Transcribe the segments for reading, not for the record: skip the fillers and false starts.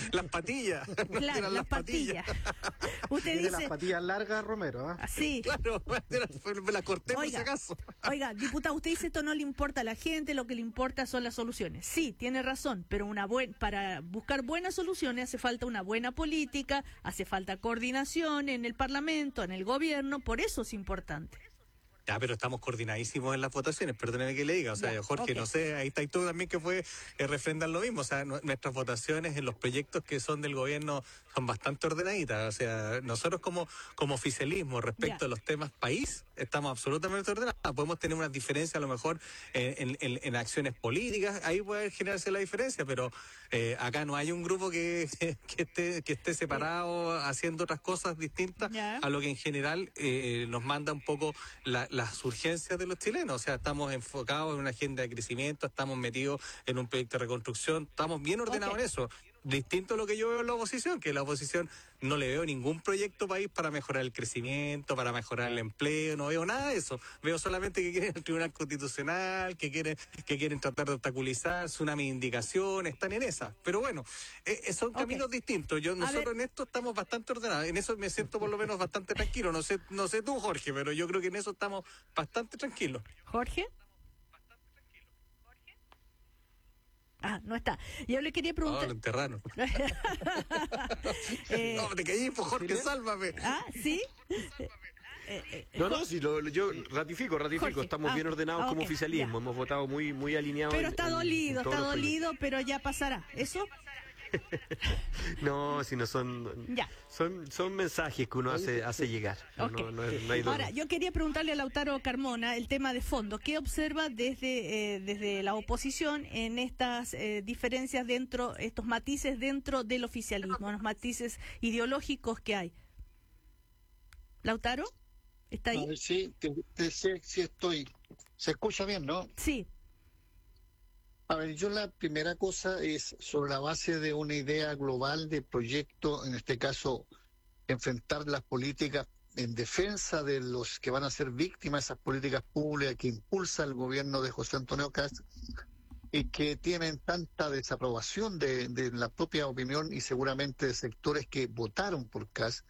Las patillas. Claro, Eran las patillas. Usted Tiene las dice... patillas largas, Romero, ¿eh? Sí. Claro, me la corté por si acaso. Oiga, diputado, usted dice esto no le importa a la gente, lo que le importa son las soluciones. Sí, tiene razón, pero para buscar buenas soluciones hace falta una buena política, hace falta coordinación en el Parlamento, en el gobierno, por eso es importante. Ya, pero estamos coordinadísimos en las votaciones, perdóneme que le diga, o sea, Ya, Jorge, okay. No sé, ahí está y tú también que fue refrendan lo mismo, o sea, nuestras votaciones en los proyectos que son del gobierno son bastante ordenaditas, o sea, nosotros como oficialismo respecto a los temas país, estamos absolutamente ordenados, podemos tener unas diferencias a lo mejor en acciones políticas, ahí puede generarse la diferencia, pero acá no hay un grupo que esté separado haciendo otras cosas distintas a lo que en general nos manda un poco las urgencias de los chilenos, o sea, estamos enfocados en una agenda de crecimiento, estamos metidos en un proyecto de reconstrucción, estamos bien ordenados en eso. Distinto a lo que yo veo en la oposición, que en la oposición no le veo ningún proyecto país para mejorar el crecimiento, para mejorar el empleo, no veo nada de eso. Veo solamente que quieren el Tribunal Constitucional, que quieren tratar de obstaculizar, tsunami de indicaciones, están en esa. Pero bueno, son caminos distintos. Nosotros en esto estamos bastante ordenados, en eso me siento por lo menos bastante tranquilo. No sé tú, Jorge, pero yo creo que en eso estamos bastante tranquilos. ¿Jorge? Ah, no está. Yo le quería preguntar... No, lo enterraron. No, te caí, pues, Jorge, sálvame. Ah, ¿sí? No, sí, yo ratifico, Jorge, estamos bien ordenados como oficialismo, ya. hemos votado muy alineados. Pero está dolido, pero ya pasará. ¿Eso? No, si no son mensajes que uno hace llegar. Okay. No hay dolor. Ahora, yo quería preguntarle a Lautaro Carmona el tema de fondo. ¿Qué observa desde la oposición en estas diferencias estos matices dentro del oficialismo, los matices ideológicos que hay? ¿Lautaro? ¿Está ahí? A ver, sí estoy. ¿Se escucha bien, no? Sí. A ver, la primera cosa es sobre la base de una idea global de proyecto, en este caso, enfrentar las políticas en defensa de los que van a ser víctimas de esas políticas públicas que impulsa el gobierno de José Antonio Kast y que tienen tanta desaprobación de la propia opinión y seguramente de sectores que votaron por Kast.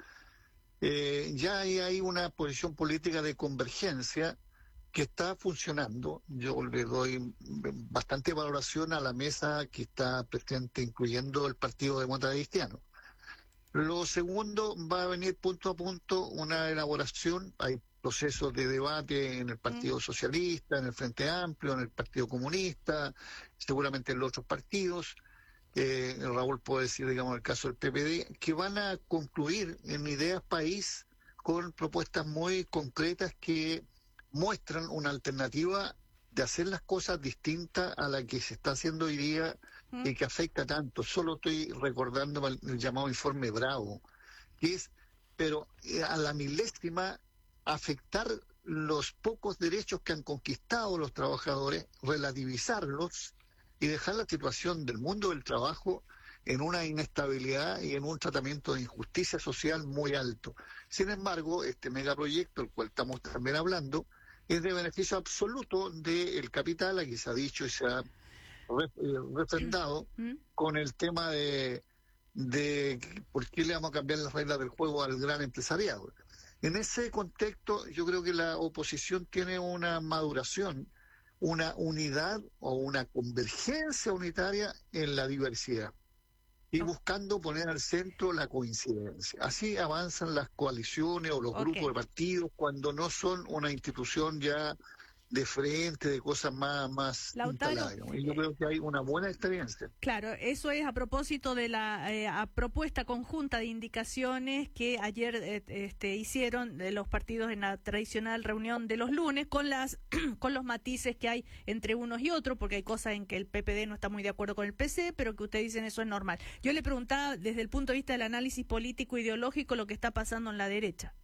Ya hay una posición política de convergencia que está funcionando. Yo le doy bastante valoración a la mesa que está presente, incluyendo el Partido Demócrata Cristiano. Lo segundo, va a venir punto a punto una elaboración. Hay procesos de debate en el Partido Socialista, en el Frente Amplio, en el Partido Comunista, seguramente en los otros partidos. Raúl puede decir, digamos, el caso del PPD, que van a concluir en ideas país con propuestas muy concretas que muestran una alternativa de hacer las cosas distintas a la que se está haciendo hoy día y que afecta tanto. Solo estoy recordando el llamado informe Bravo, que es, pero a la milésima, afectar los pocos derechos que han conquistado los trabajadores, relativizarlos y dejar la situación del mundo del trabajo en una inestabilidad y en un tratamiento de injusticia social muy alto. Sin embargo, este megaproyecto, el cual estamos también hablando, es de beneficio absoluto del capital. Aquí se ha dicho y se ha refrendado con el tema de por qué le vamos a cambiar las reglas del juego al gran empresariado. En ese contexto, yo creo que la oposición tiene una maduración, una unidad o una convergencia unitaria en la diversidad y buscando poner al centro la coincidencia. Así avanzan las coaliciones o los grupos de partidos cuando no son una institución ya de frente, de cosas más instaladas. Y yo creo que hay una buena experiencia. Claro, eso es a propósito de la propuesta conjunta de indicaciones que ayer hicieron de los partidos en la tradicional reunión de los lunes con los matices que hay entre unos y otros, porque hay cosas en que el PPD no está muy de acuerdo con el PC, pero que ustedes dicen eso es normal. Yo le preguntaba desde el punto de vista del análisis político ideológico lo que está pasando en la derecha.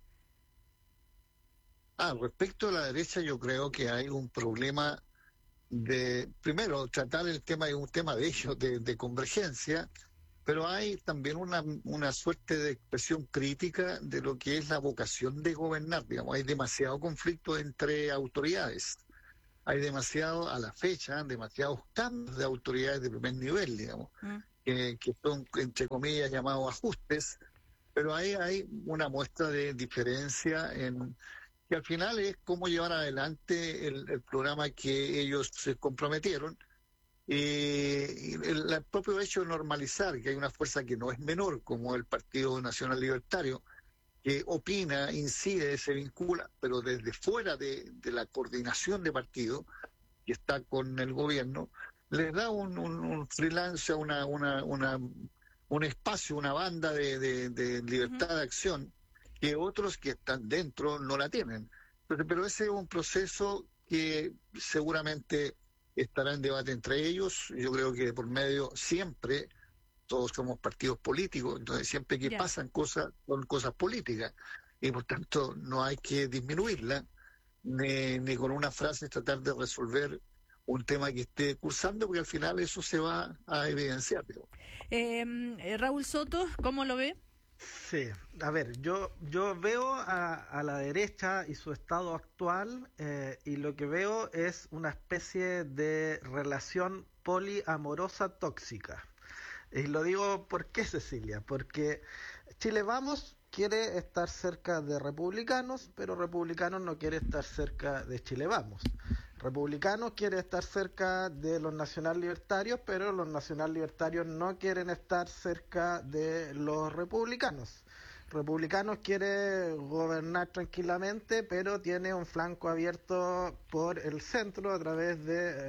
Respecto a la derecha, yo creo que hay un problema de, primero, tratar el tema de un tema de ellos, de convergencia, pero hay también una suerte de expresión crítica de lo que es la vocación de gobernar. Digamos, hay demasiado conflicto entre autoridades, hay demasiado, a la fecha, demasiados cambios de autoridades de primer nivel, digamos, que son, entre comillas, llamados ajustes, pero ahí hay una muestra de diferencia en que al final es cómo llevar adelante el programa que ellos se comprometieron. Y el propio hecho de normalizar que hay una fuerza que no es menor, como el Partido Nacional Libertario, que opina, incide, se vincula, pero desde fuera de la coordinación de partido que está con el gobierno, les da un freelance, un espacio, una banda de libertad de acción que otros que están dentro no la tienen. Pero ese es un proceso que seguramente estará en debate entre ellos. Yo creo que por medio siempre, todos somos partidos políticos, entonces siempre que pasan cosas, son cosas políticas, y por tanto no hay que disminuirla, ni con una frase tratar de resolver un tema que esté cursando, porque al final eso se va a evidenciar. Raúl Soto, ¿cómo lo ve? Sí, a ver, yo veo a la derecha y su estado actual, y lo que veo es una especie de relación poliamorosa tóxica. Y lo digo, ¿por qué, Cecilia? Porque Chile Vamos quiere estar cerca de Republicanos, pero Republicanos no quiere estar cerca de Chile Vamos. Republicanos quiere estar cerca de los nacional libertarios, pero los nacional libertarios no quieren estar cerca de los republicanos. Republicanos quiere gobernar tranquilamente, pero tiene un flanco abierto por el centro a través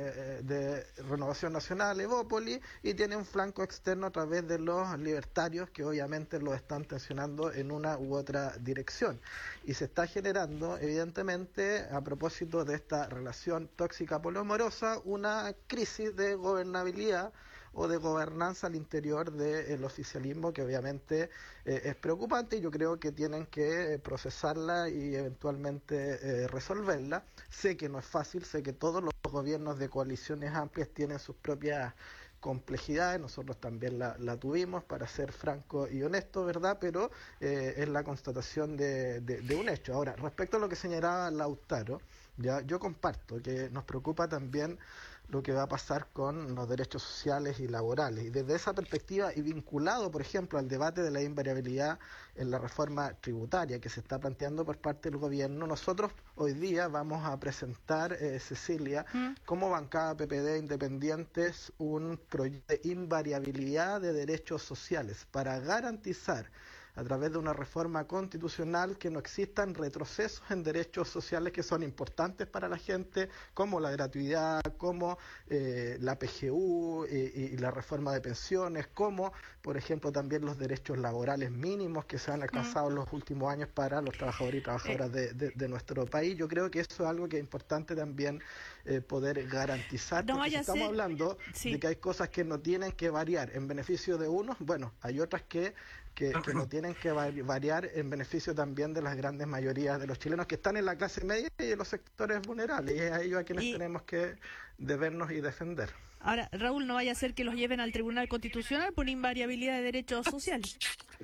de Renovación Nacional, Evópoli, y tiene un flanco externo a través de los libertarios, que obviamente lo están tensionando en una u otra dirección. Y se está generando, evidentemente, a propósito de esta relación tóxica poliamorosa, una crisis de gobernabilidad o de gobernanza al interior del oficialismo, que obviamente es preocupante, y yo creo que tienen que procesarla y eventualmente resolverla. Sé que no es fácil, sé que todos los gobiernos de coaliciones amplias tienen sus propias complejidades, nosotros también la tuvimos, para ser franco y honesto, ¿verdad? Pero es la constatación de un hecho. Ahora, respecto a lo que señalaba Lautaro, ya yo comparto que nos preocupa también lo que va a pasar con los derechos sociales y laborales. Y desde esa perspectiva, y vinculado, por ejemplo, al debate de la invariabilidad en la reforma tributaria que se está planteando por parte del gobierno, nosotros hoy día vamos a presentar, Cecilia, como bancada PPD Independientes, un proyecto de invariabilidad de derechos sociales para garantizar, a través de una reforma constitucional, que no existan retrocesos en derechos sociales que son importantes para la gente, como la gratuidad, como la PGU y la reforma de pensiones, como, por ejemplo, también los derechos laborales mínimos que se han alcanzado en los últimos años para los trabajadores y trabajadoras de nuestro país. Yo creo que eso es algo que es importante también poder garantizar, porque si estamos hablando de que hay cosas que no tienen que variar en beneficio de unos, bueno, hay otras que no tienen que variar en beneficio también de las grandes mayorías de los chilenos que están en la clase media y en los sectores vulnerables, y es a ellos a quienes tenemos que debernos y defender. Ahora, Raúl, no vaya a ser que los lleven al Tribunal Constitucional por invariabilidad de derechos sociales.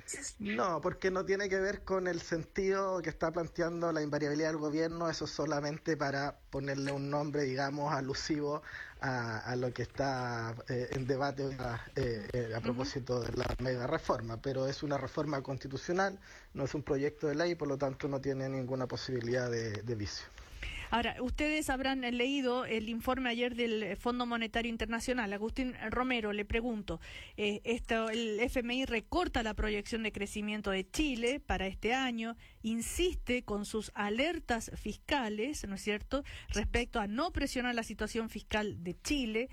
No, porque no tiene que ver con el sentido que está planteando la invariabilidad del gobierno. Eso es solamente para ponerle un nombre, digamos, alusivo a lo que está en debate a propósito de la mega reforma. Pero es una reforma constitucional, no es un proyecto de ley, por lo tanto no tiene ninguna posibilidad de vicio. Ahora, ustedes habrán leído el informe ayer del Fondo Monetario Internacional. Agustín Romero, le pregunto, el FMI recorta la proyección de crecimiento de Chile para este año, insiste con sus alertas fiscales, ¿no es cierto?, respecto a no presionar la situación fiscal de Chile.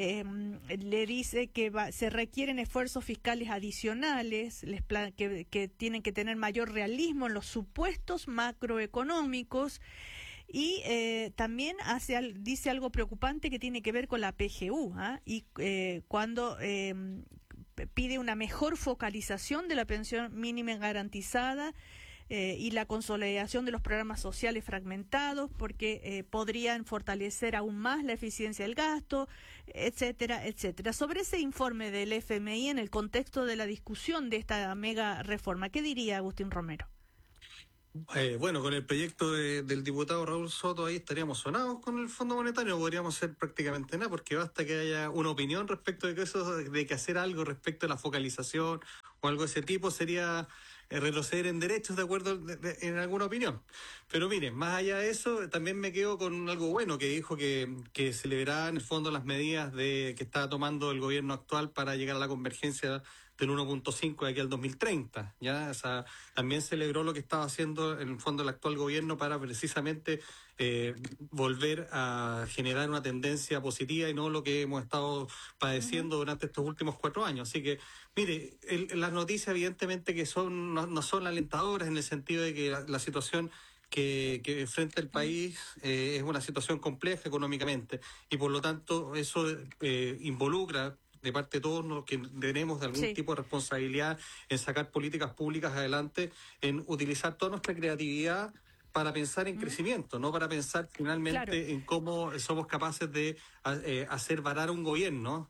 Le dice que se requieren esfuerzos fiscales adicionales, que tienen que tener mayor realismo en los supuestos macroeconómicos. Y también dice algo preocupante que tiene que ver con la PGU, y cuando pide una mejor focalización de la pensión mínima garantizada y la consolidación de los programas sociales fragmentados, porque podrían fortalecer aún más la eficiencia del gasto, etcétera, etcétera. Sobre ese informe del FMI en el contexto de la discusión de esta mega reforma, ¿qué diría Agustín Romero? Bueno, con el proyecto del diputado Raúl Soto ahí estaríamos sonados con el Fondo Monetario, no podríamos hacer prácticamente nada, porque basta que haya una opinión respecto de que eso, de que hacer algo respecto a la focalización o algo de ese tipo sería retroceder en derechos de acuerdo en alguna opinión. Pero miren, más allá de eso, también me quedo con algo bueno que dijo que celebrará en el fondo las medidas que está tomando el gobierno actual para llegar a la convergencia del 1.5 de aquí al 2030, ¿ya? O sea, también celebró lo que estaba haciendo en el fondo el actual gobierno para precisamente volver a generar una tendencia positiva y no lo que hemos estado padeciendo durante estos últimos 4 años. Así que, mire, las noticias evidentemente que no son alentadoras en el sentido de que la situación que enfrenta el país es una situación compleja económicamente y por lo tanto eso involucra de parte de todos los que tenemos de algún tipo de responsabilidad en sacar políticas públicas adelante, en utilizar toda nuestra creatividad para pensar en crecimiento, no para pensar finalmente en cómo somos capaces de hacer varar un gobierno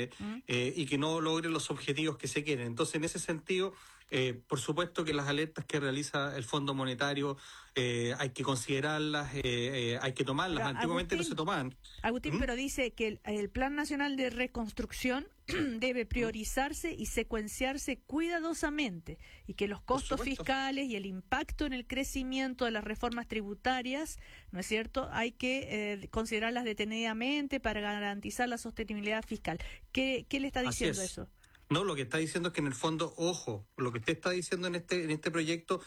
y que no logre los objetivos que se quieren. Entonces, en ese sentido, por supuesto que las alertas que realiza el Fondo Monetario hay que considerarlas, hay que tomarlas. Pero, antiguamente Agustín, no se tomaban. Agustín, pero dice que el Plan Nacional de Reconstrucción debe priorizarse y secuenciarse cuidadosamente y que los costos fiscales y el impacto en el crecimiento de las reformas tributarias, ¿no es cierto?, hay que considerarlas detenidamente para garantizar la sostenibilidad fiscal. ¿Qué le está diciendo eso? No, lo que está diciendo es que en el fondo, ojo, lo que usted está diciendo en este proyecto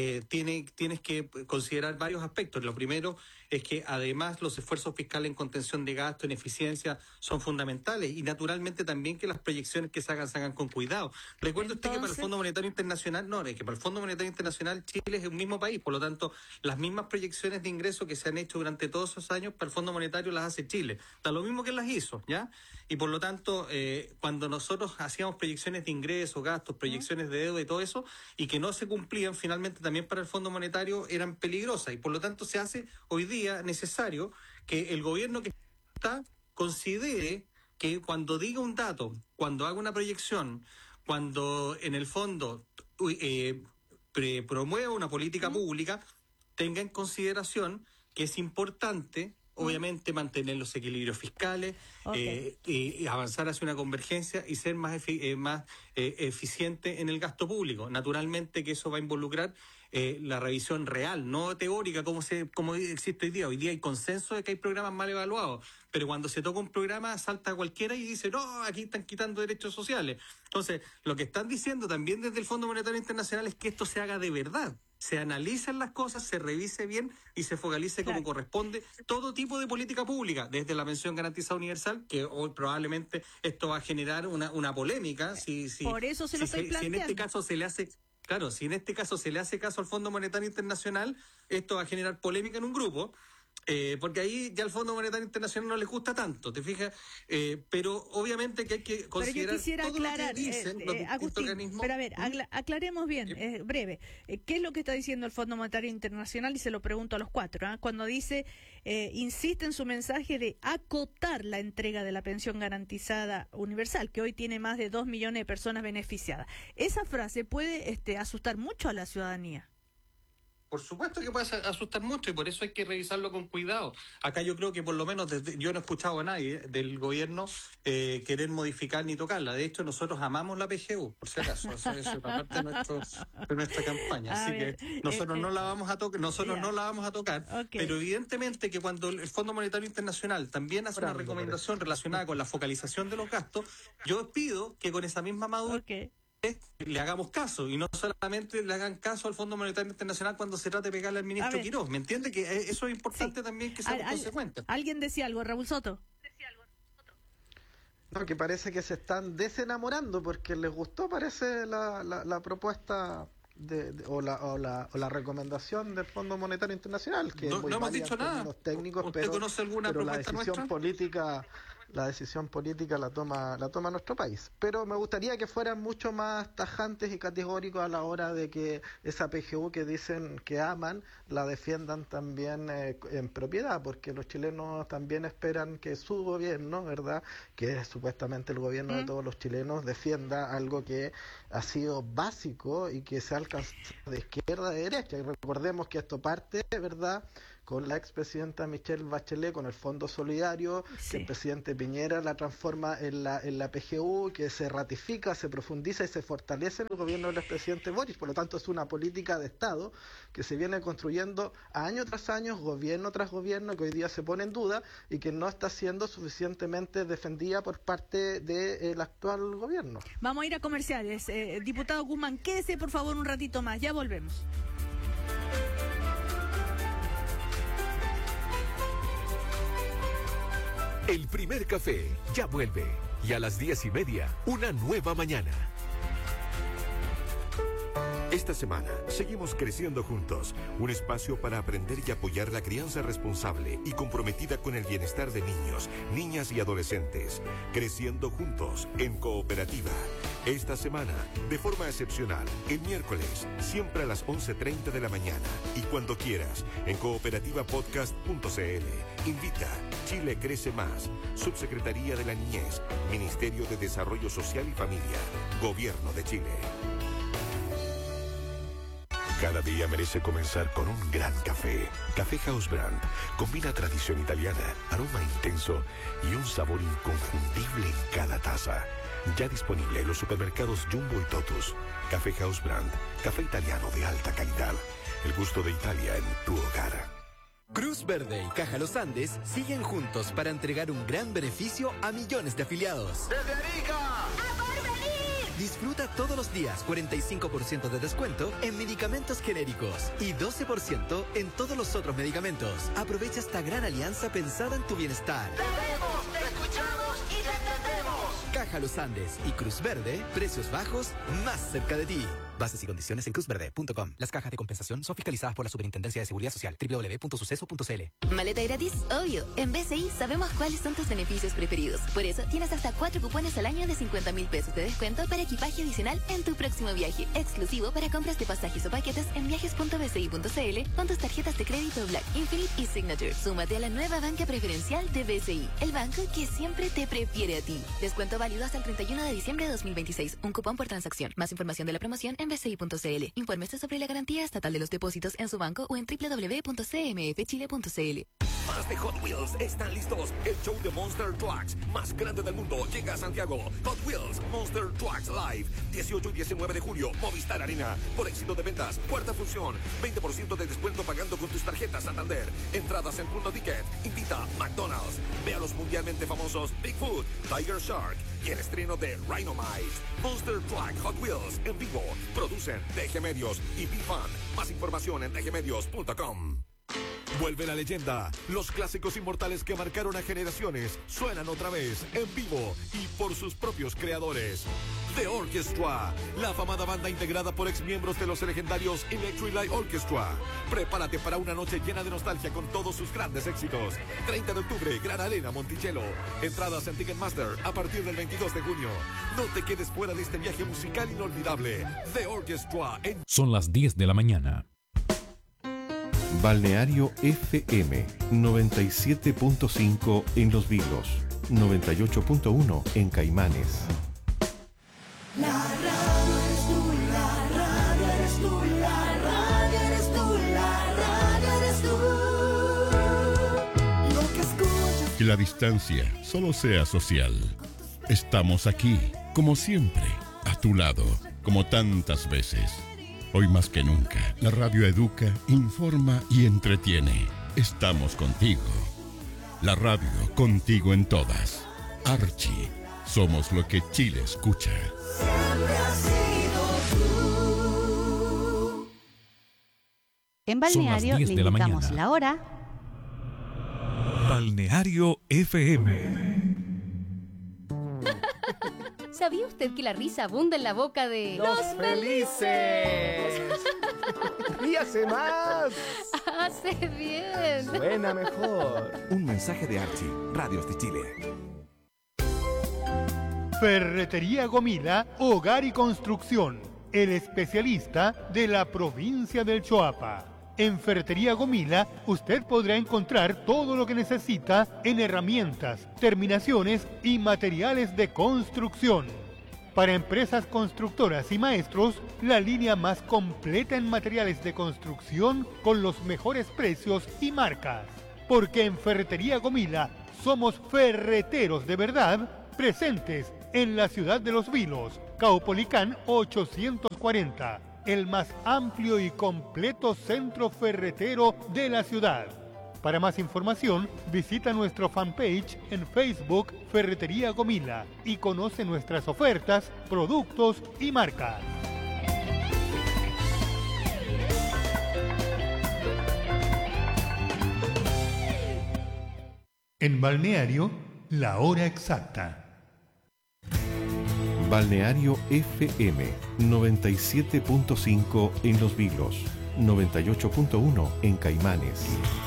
tienes que considerar varios aspectos. Lo primero es que además los esfuerzos fiscales en contención de gasto, en eficiencia, son fundamentales y naturalmente también que las proyecciones que se hagan con cuidado. Recuerde usted que para el Fondo Monetario Internacional, es que para el Fondo Monetario Internacional Chile es un mismo país, por lo tanto las mismas proyecciones de ingresos que se han hecho durante todos esos años para el Fondo Monetario las hace Chile. Está lo mismo que las hizo, ¿ya? Y por lo tanto, cuando nosotros hacíamos proyecciones de ingresos, gastos, proyecciones de deuda y todo eso, y que no se cumplían, finalmente también para el Fondo Monetario eran peligrosas. Y por lo tanto se hace hoy día necesario que el gobierno que está considere que cuando diga un dato, cuando haga una proyección, cuando en el fondo promueva una política pública, tenga en consideración que es importante obviamente mantener los equilibrios fiscales, y avanzar hacia una convergencia y ser más eficiente en el gasto público. Naturalmente que eso va a involucrar la revisión real, no teórica como existe hoy día. Hoy día hay consenso de que hay programas mal evaluados, pero cuando se toca un programa salta cualquiera y dice, no, aquí están quitando derechos sociales. Entonces, lo que están diciendo también desde el Fondo Monetario Internacional es que esto se haga de verdad. Se analicen las cosas, se revise bien y se focalice como corresponde todo tipo de política pública, desde la pensión garantizada universal, que hoy probablemente esto va a generar una polémica. Por eso se lo estoy planteando. Si en este caso se le hace... Claro, si en este caso se le hace caso al Fondo Monetario Internacional, esto va a generar polémica en un grupo, porque ahí ya al Fondo Monetario Internacional no le gusta tanto, ¿te fijas? Pero obviamente que hay que considerar. Pero yo quisiera todo aclarar, lo que dicen los Agustín, organismos. pero a ver, aclaremos bien, breve. ¿Qué es lo que está diciendo el Fondo Monetario Internacional? Y se lo pregunto a los cuatro, cuando dice, insiste en su mensaje de acotar la entrega de la pensión garantizada universal, que hoy tiene más de 2 millones de personas beneficiadas. Esa frase puede asustar mucho a la ciudadanía. Por supuesto que puede asustar mucho y por eso hay que revisarlo con cuidado. Acá yo creo que por lo menos yo no he escuchado a nadie del gobierno querer modificar ni tocarla. De hecho, nosotros amamos la PGU, por si acaso. Eso es una parte de nuestra campaña. Así que nosotros no la vamos a tocar, okay. Pero evidentemente que cuando el Fondo Monetario Internacional también hace una recomendación relacionada con la focalización de los gastos, yo pido que con esa misma madurez le hagamos caso y no solamente le hagan caso al Fondo Monetario Internacional cuando se trate de pegarle al ministro Quirós. ¿Me entiende? Que eso es importante también que seamos consecuentes. ¿Alguien decía algo, Raúl Soto? No, que parece que se están desenamorando porque les gustó, parece, la propuesta o la recomendación del Fondo Monetario Internacional, que no hemos dicho nada. Técnicos, ¿Usted conoce alguna pero propuesta la decisión nuestra? política la decisión política la toma nuestro país. Pero me gustaría que fueran mucho más tajantes y categóricos a la hora de que esa PGU que dicen que aman, la defiendan también en propiedad, porque los chilenos también esperan que su gobierno, ¿verdad?, que es supuestamente el gobierno de todos los chilenos, defienda algo que ha sido básico y que se ha alcanzado de izquierda a derecha. Y recordemos que esto parte, ¿verdad?, con la expresidenta Michelle Bachelet, con el Fondo Solidario, que el presidente Piñera la transforma en la PGU, que se ratifica, se profundiza y se fortalece en el gobierno del expresidente Boric. Por lo tanto, es una política de Estado que se viene construyendo año tras año, gobierno tras gobierno, que hoy día se pone en duda y que no está siendo suficientemente defendida por parte del actual gobierno. Vamos a ir a comerciales. Diputado Guzmán, quédese por favor un ratito más, ya volvemos. El primer café ya vuelve y a las 10:30, una nueva mañana. Esta semana seguimos creciendo juntos, un espacio para aprender y apoyar la crianza responsable y comprometida con el bienestar de niños, niñas y adolescentes. Creciendo juntos en cooperativa. Esta semana, de forma excepcional, el miércoles, siempre a las 11:30 de la mañana y cuando quieras, en cooperativapodcast.cl. Invita Chile Crece Más, Subsecretaría de la Niñez, Ministerio de Desarrollo Social y Familia, Gobierno de Chile. Cada día merece comenzar con un gran café. Café House Brand combina tradición italiana, aroma intenso y un sabor inconfundible en cada taza. Ya disponible en los supermercados Jumbo y Totus. Café House Brand, café italiano de alta calidad. El gusto de Italia en tu hogar. Cruz Verde y Caja Los Andes siguen juntos para entregar un gran beneficio a millones de afiliados. ¡Desde Arica! Disfruta todos los días 45% de descuento en medicamentos genéricos y 12% en todos los otros medicamentos. Aprovecha esta gran alianza pensada en tu bienestar. ¡Te vemos, te escuchamos y te entendemos! Caja Los Andes y Cruz Verde, precios bajos más cerca de ti. Bases y condiciones en cruzverde.com. Las cajas de compensación son fiscalizadas por la Superintendencia de Seguridad Social. www.suceso.cl. ¿Maleta gratis? Obvio. En BCI sabemos cuáles son tus beneficios preferidos. Por eso tienes hasta 4 cupones al año de 50.000 pesos de descuento para equipaje adicional en tu próximo viaje. Exclusivo para compras de pasajes o paquetes en viajes.bci.cl con tus tarjetas de crédito Black, Infinite y Signature. Súmate a la nueva banca preferencial de BCI, el banco que siempre te prefiere a ti. Descuento válido hasta el 31 de diciembre de 2026. Un cupón por transacción. Más información de la promoción en bci.cl. Infórmese sobre la garantía estatal de los depósitos en su banco o en www.cmfchile.cl. Más de Hot Wheels están listos. El show de Monster Trucks más grande del mundo llega a Santiago. Hot Wheels Monster Trucks Live, 18 y 19 de julio, Movistar Arena. Por éxito de ventas, cuarta función, 20% de descuento pagando con tus tarjetas Santander. Entradas en Punto Ticket. Invita McDonald's. Ve a los mundialmente famosos Bigfoot, Tiger Shark y el estreno de Rhinomite. Monster Truck Hot Wheels en vivo. Producen DG Medios y B-Fan. Más información en dgmedios.com. Vuelve la leyenda. Los clásicos inmortales que marcaron a generaciones suenan otra vez en vivo y por sus propios creadores. The Orchestra, la afamada banda integrada por exmiembros de los legendarios Electric Light Orchestra. Prepárate para una noche llena de nostalgia con todos sus grandes éxitos. 30 de octubre, Gran Arena, Monticello. Entradas en Ticketmaster a partir del 22 de junio. No te quedes fuera de este viaje musical inolvidable. The Orchestra en... Son las 10 de la mañana. Balneario FM 97.5 en Los Vilos, 98.1 en Caimanes. La radio eres tú, la radio eres tú, la radio eres tú, la radio eres tú. Lo que escuchas. Que la distancia solo sea social. Estamos aquí, como siempre, a tu lado, como tantas veces. Hoy más que nunca, la radio educa, informa y entretiene. Estamos contigo. La radio contigo en todas. Archie, somos lo que Chile escucha. Siempre has sido tú. En Balneario le indicamos la hora. Balneario FM. ¿Sabía usted que la risa abunda en la boca de... ¡Los felices! ¡Ríase más! ¡Hace bien! Suena mejor. Un mensaje de Archie, Radios de Chile. Ferretería Gomila, Hogar y Construcción, el especialista de la provincia del Choapa. En Ferretería Gomila usted podrá encontrar todo lo que necesita en herramientas, terminaciones y materiales de construcción. Para empresas constructoras y maestros, la línea más completa en materiales de construcción con los mejores precios y marcas. Porque en Ferretería Gomila somos ferreteros de verdad, presentes en la ciudad de Los Vilos, Caupolicán 840, el más amplio y completo centro ferretero de la ciudad. Para más información, visita nuestro fanpage en Facebook Ferretería Gomila y conoce nuestras ofertas, productos y marcas. En Balneario, la hora exacta. Balneario FM 97.5 en Los Vilos, 98.1 en Caimanes.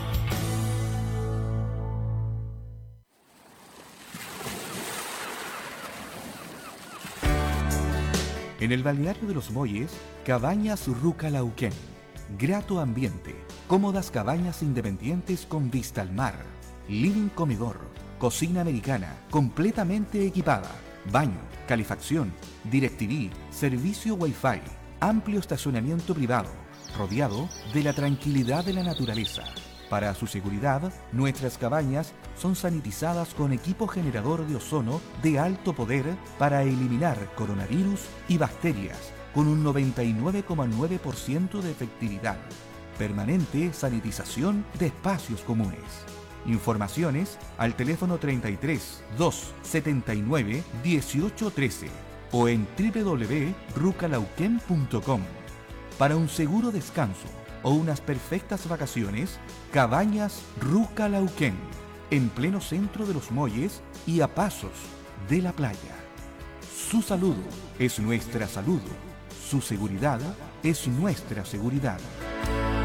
En el balneario de Los Muelles, Cabañas Rucalauquén. Grato ambiente, cómodas cabañas independientes con vista al mar, living comedor, cocina americana, completamente equipada, baño, calefacción, DirecTV, servicio Wi-Fi, amplio estacionamiento privado, rodeado de la tranquilidad de la naturaleza. Para su seguridad, nuestras cabañas son sanitizadas con equipo generador de ozono de alto poder para eliminar coronavirus y bacterias, con un 99,9% de efectividad. Permanente sanitización de espacios comunes. Informaciones al teléfono 33 279 1813 o en www.rucalauquén.com. Para un seguro descanso o unas perfectas vacaciones, Cabañas Rucalauquén, en pleno centro de Los Muelles y a pasos de la playa. Su salud es nuestra salud, su seguridad es nuestra seguridad.